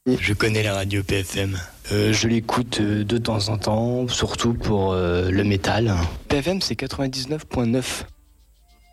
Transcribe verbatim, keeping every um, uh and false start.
Je connais la radio P F M. Euh, je l'écoute de temps en temps, surtout pour euh, le métal. P F M, c'est quatre-vingt-dix-neuf virgule neuf.